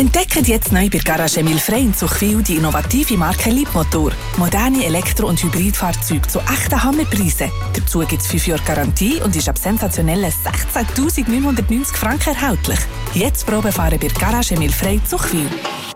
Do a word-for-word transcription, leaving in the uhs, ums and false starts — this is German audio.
Entdeckt jetzt neu bei Garage Emil Frey in Zuchwil die innovative Marke Leapmotor. Moderne Elektro- und Hybridfahrzeuge zu echten Hammerpreisen. Dazu gibt es fünf Jahre Garantie und ist ab sensationellen sechzehntausendneunhundertneunzig Franken erhältlich. Jetzt Probefahren bei Garage Emil Frey Zuchwil.